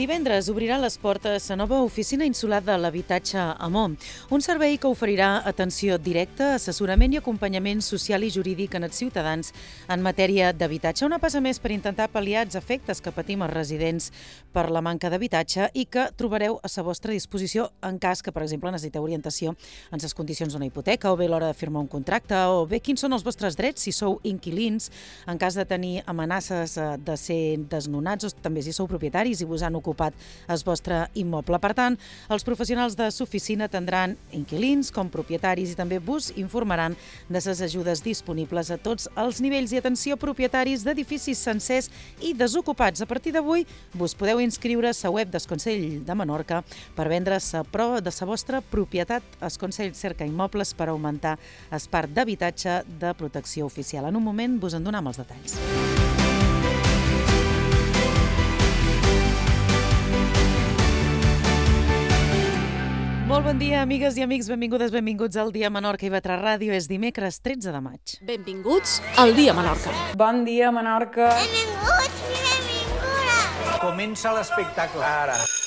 Divendres obrirà les portes la nova oficina insular de l'habitatge Amó, un servei que oferirà atenció directa, assessorament i acompanyament social i jurídic en els ciutadans en matèria d'habitatge. Una passa més per intentar pal·liar els efectes que patim els residents per la manca d'habitatge i que trobareu a la vostra disposició en cas que, per exemple, necessiteu orientació en les condicions d'una hipoteca o bé l'hora de firmar un contracte o bé quins són els vostres drets si sou inquilins, en cas de tenir amenaces de ser desnonats o també si sou propietaris i vos han ocupat el vostre immoble. Per tant, els professionals de l'oficina tindran inquilins com propietaris i també vos informaran de les ajudes disponibles a tots els nivells. I atenció, propietaris d'edificis sencers i desocupats. A partir d'avui vos podeu inscriure a la web del Consell de Menorca per vendre la prova de la vostra propietat. El Consell cerca immobles per augmentar el parc d'habitatge de protecció oficial. En un moment vos en donem els detalls. Molt bon dia, amigues i amics. Benvingudes, benvinguts al Dia Menorca i Vetra Ràdio. És dimecres 13 de maig. Benvinguts al Dia Menorca. Bon dia, Menorca. Benvinguts i benvingudes. Comença l'espectacle ara.